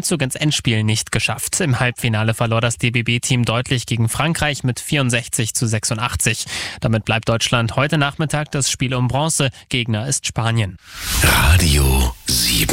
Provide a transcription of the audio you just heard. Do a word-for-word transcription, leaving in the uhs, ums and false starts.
Einzug ins Endspiel nicht geschafft. Im Halbfinale verlor das D B B-Team deutlich gegen Frankreich mit vierundsechzig zu sechsundachtzig. Damit bleibt Deutschland heute Nachmittag das Spiel um Bronze. Gegner ist Spanien. Radio sieben.